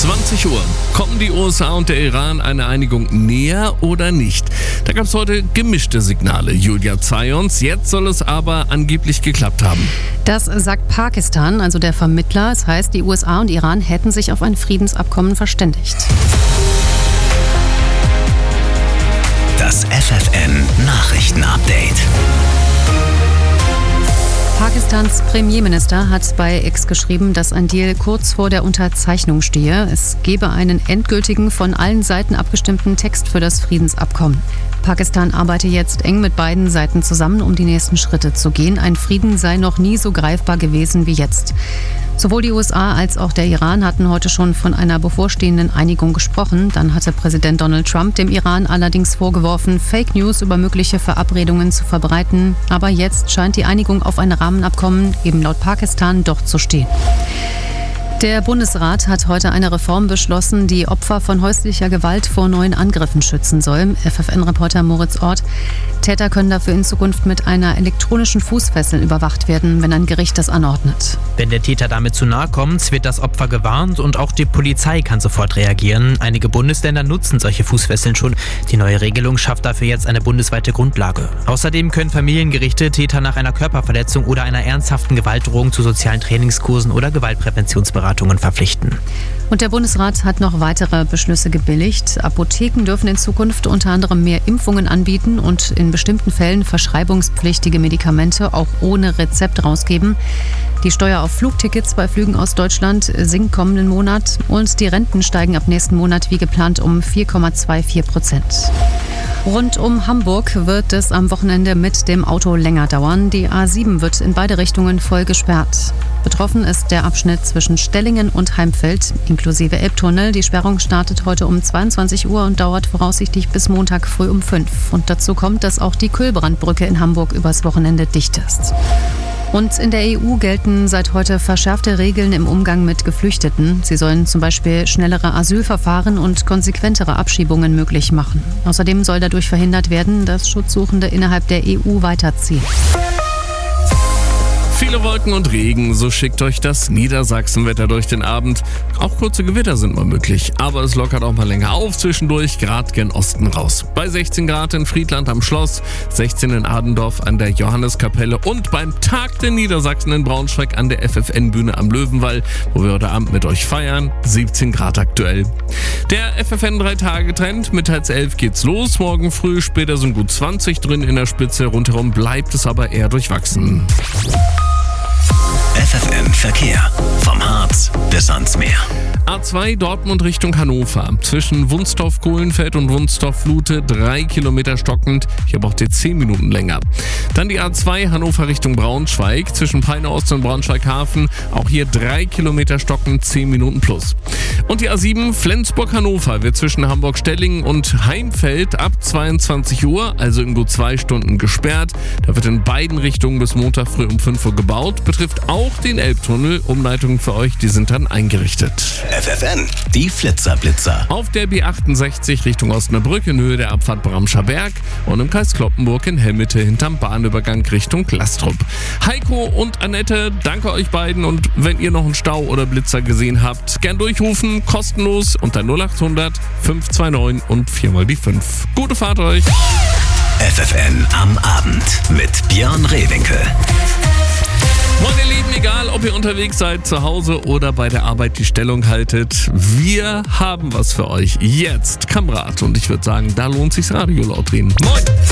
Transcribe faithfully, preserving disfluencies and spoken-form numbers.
zwanzig Uhr. Kommen die U S A und der Iran einer Einigung näher oder nicht? Da gab es heute gemischte Signale. Julia Zayons, jetzt soll es aber angeblich geklappt haben. Das sagt Pakistan, also der Vermittler. Es heißt, die U S A und Iran hätten sich auf ein Friedensabkommen verständigt. Das F F N-Nachrichten-Update. Pakistans Premierminister hat bei X geschrieben, dass ein Deal kurz vor der Unterzeichnung stehe. Es gebe einen endgültigen, von allen Seiten abgestimmten Text für das Friedensabkommen. Pakistan arbeite jetzt eng mit beiden Seiten zusammen, um die nächsten Schritte zu gehen. Ein Frieden sei noch nie so greifbar gewesen wie jetzt. Sowohl die U S A als auch der Iran hatten heute schon von einer bevorstehenden Einigung gesprochen. Dann hatte Präsident Donald Trump dem Iran allerdings vorgeworfen, Fake News über mögliche Verabredungen zu verbreiten. Aber jetzt scheint die Einigung auf ein Rahmenabkommen, eben laut Pakistan, doch zu stehen. Der Bundesrat hat heute eine Reform beschlossen, die Opfer von häuslicher Gewalt vor neuen Angriffen schützen soll. F F N-Reporter Moritz Ort. Täter können dafür in Zukunft mit einer elektronischen Fußfessel überwacht werden, wenn ein Gericht das anordnet. Wenn der Täter damit zu nahe kommt, wird das Opfer gewarnt und auch die Polizei kann sofort reagieren. Einige Bundesländer nutzen solche Fußfesseln schon. Die neue Regelung schafft dafür jetzt eine bundesweite Grundlage. Außerdem können Familiengerichte Täter nach einer Körperverletzung oder einer ernsthaften Gewaltdrohung zu sozialen Trainingskursen oder Gewaltpräventionsberatungen verpflichten. Und der Bundesrat hat noch weitere Beschlüsse gebilligt. Apotheken dürfen in Zukunft unter anderem mehr Impfungen anbieten und in bestimmten Fällen verschreibungspflichtige Medikamente auch ohne Rezept rausgeben. Die Steuer auf Flugtickets bei Flügen aus Deutschland sinkt kommenden Monat und die Renten steigen ab nächsten Monat wie geplant um vier Komma zweiundvierzig Prozent. Rund um Hamburg wird es am Wochenende mit dem Auto länger dauern. Die A sieben wird in beide Richtungen voll gesperrt. Betroffen ist der Abschnitt zwischen Stellingen und Heimfeld, inklusive Elbtunnel. Die Sperrung startet heute um zweiundzwanzig Uhr und dauert voraussichtlich bis Montag früh um fünf. Und dazu kommt, dass auch die Kühlbrandbrücke in Hamburg übers Wochenende dicht ist. Und in der E U gelten seit heute verschärfte Regeln im Umgang mit Geflüchteten. Sie sollen zum Beispiel schnellere Asylverfahren und konsequentere Abschiebungen möglich machen. Außerdem soll dadurch verhindert werden, dass Schutzsuchende innerhalb der E U weiterziehen. Viele Wolken und Regen, so schickt euch das Niedersachsenwetter durch den Abend. Auch kurze Gewitter sind mal möglich, aber es lockert auch mal länger auf zwischendurch, Grad gen Osten raus. Bei sechzehn Grad in Friedland am Schloss, sechzehn in Adendorf an der Johanneskapelle und beim Tag der Niedersachsen in Braunschweig an der F F N-Bühne am Löwenwall, wo wir heute Abend mit euch feiern, siebzehn Grad aktuell. Der F F N drei Tage Trend, mittags elf geht's los, morgen früh später sind gut zwanzig drin in der Spitze, rundherum bleibt es aber eher durchwachsen. F F N-Verkehr. Vom Harz bis ans Meer. A zwei Dortmund Richtung Hannover. Zwischen Wunstorf-Kohlenfeld und Wunstorf-Flute drei Kilometer stockend. Hier braucht ihr zehn Minuten länger. Dann die A zwei Hannover Richtung Braunschweig. Zwischen Peine Ost und Braunschweig-Hafen. Auch hier drei Kilometer stockend, zehn Minuten plus. Und die A sieben Flensburg-Hannover wird zwischen Hamburg-Stellingen und Heimfeld ab zweiundzwanzig Uhr, also in gut zwei Stunden gesperrt. Da wird in beiden Richtungen bis Montag früh um fünf Uhr gebaut. Betrifft auch den Elbtunnel. Umleitungen für euch, die sind dann eingerichtet. F F N, die Flitzer-Blitzer. Auf der B achtundsechzig Richtung Osnabrück in Höhe der Abfahrt Bramscher Berg und im Kreis Cloppenburg in Hellmitte hinterm Bahnübergang Richtung Lastrup. Heiko und Annette, danke euch beiden und wenn ihr noch einen Stau oder Blitzer gesehen habt, gern durchrufen, kostenlos unter null acht hundert fünf zwei neun und viermal die fünf. Gute Fahrt euch! F F N am Abend mit Björn Rehwinkel. Moin ihr Lieben, egal ob ihr unterwegs seid, zu Hause oder bei der Arbeit die Stellung haltet, wir haben was für euch. Jetzt Kamerad und ich würde sagen, da lohnt sich's Radio laut drehen. Moin!